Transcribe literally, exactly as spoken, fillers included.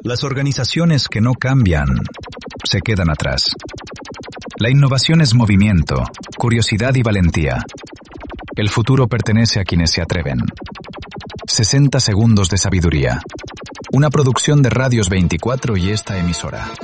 Las organizaciones que no cambian se quedan atrás. La innovación es movimiento, curiosidad y valentía. El futuro pertenece a quienes se atreven. sesenta segundos de sabiduría. Una producción de Radios veinticuatro y esta emisora.